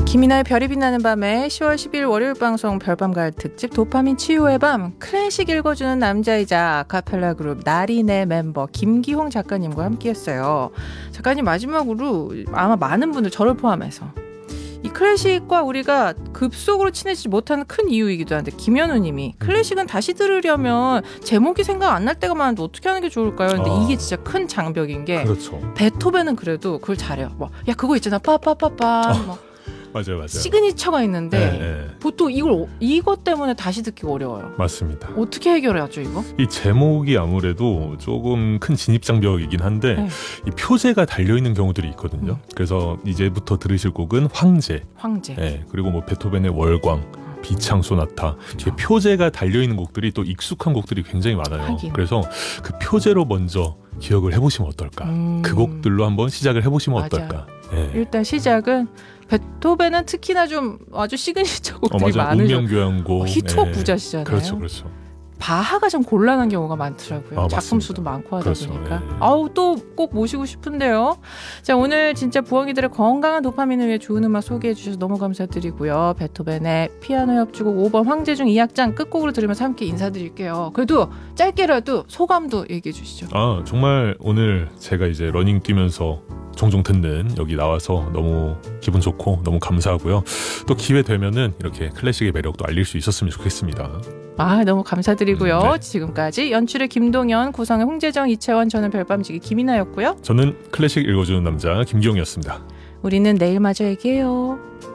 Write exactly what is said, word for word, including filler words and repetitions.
김이나의 별이 빛나는 밤에 시월 십일 월요일 방송 별밤가을 특집 도파민 치유의 밤, 클래식 읽어주는 남자이자 아카펠라 그룹 나린의 멤버 김기홍 작가님과 함께했어요. 작가님 마지막으로 아마 많은 분들 저를 포함해서 이 클래식과 우리가 급속으로 친해지지 못하는 큰 이유이기도 한데, 김현우님이 클래식은 다시 들으려면 제목이 생각 안 날 때가 많은데 어떻게 하는 게 좋을까요? 근데 아, 이게 진짜 큰 장벽인 게, 그렇죠. 베토벤은 그래도 그걸 잘해요. 뭐, 야 그거 있잖아 빠빠빠빠 어. 뭐. 맞아요, 맞아요. 시그니처가 있는데 네, 네. 보통 이걸 이것 때문에 다시 듣기가 어려워요. 맞습니다. 어떻게 해결해야죠 이거? 이 제목이 아무래도 조금 큰 진입장벽이긴 한데 네. 이 표제가 달려있는 경우들이 있거든요. 음. 그래서 이제부터 들으실 곡은 황제, 황제. 네, 그리고 뭐 베토벤의 월광, 비창 소나타, 그쵸. 표제가 달려있는 곡들이 또 익숙한 곡들이 굉장히 많아요. 하긴. 그래서 그 표제로 먼저 기억을 해보시면 어떨까. 음. 그 곡들로 한번 시작을 해보시면 맞아요. 어떨까. 네. 일단 시작은 베토벤은 특히나 좀 아주 시그니처 곡들이 어, 맞아요. 많으죠. 운명교향곡. 어, 히트곡 네. 부자시잖아요. 그렇죠, 그렇죠. 바하가 좀 곤란한 경우가 많더라고요. 아, 작품 맞습니다. 수도 많고 하다 그렇죠. 보니까. 네. 아우 또 꼭 모시고 싶은데요. 자, 오늘 진짜 부엉이들의 건강한 도파민을 위해 좋은 음악 소개해 주셔서 너무 감사드리고요. 베토벤의 피아노 협주곡 오 번 황제 중 이 악장 끝곡으로 들으면서 함께 인사드릴게요. 그래도 짧게라도 소감도 얘기해 주시죠. 아, 정말 오늘 제가 이제 러닝 뛰면서 종종 듣는 여기 나와서 너무 기분 좋고 너무 감사하고요. 또 기회 되면은 이렇게 클래식의 매력도 알릴 수 있었으면 좋겠습니다. 아, 너무 감사드리고요. 네. 지금까지 연출의 김동현, 구성의 홍재정, 이채원, 저는 별밤지기 김이나였고요. 저는 클래식 읽어주는 남자 김기용이었습니다. 우리는 내일 마저 얘기해요.